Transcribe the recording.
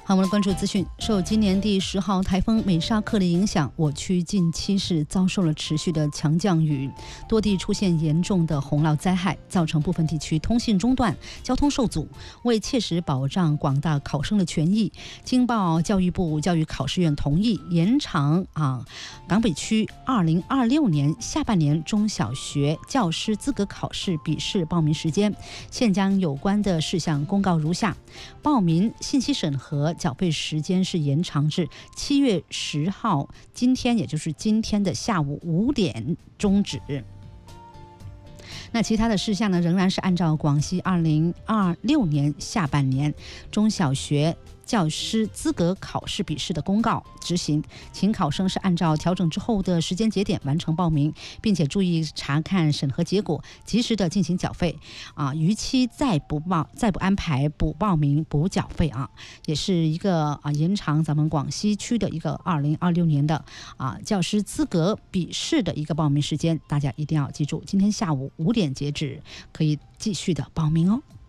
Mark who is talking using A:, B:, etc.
A: 好，我们关注资讯。受今年第10号台风美沙克的影响，我区近期是遭受了持续的强降雨，多地出现严重的洪涝灾害，造成部分地区通信中断、交通受阻。为切实保障广大考生的权益，经报教育部教育考试院同意延长港北区2026年下半年中小学教师资格考试笔试报名时间。现将有关的事项公告如下：报名信息审核缴费时间是延长至7月10号，今天也就是今天的下午5点终止。那其他的事项呢，仍然是按照广西2026年下半年中小学教师资格考试笔试的公告执行，请考生是按照调整之后的时间节点完成报名，并且注意查看审核结果，及时的进行缴费逾期再不安排补报名补缴费也是一个延长咱们广西区的一个2026年的教师资格笔试的一个报名时间，大家一定要记住，今天下午5点截止，可以继续的报名哦。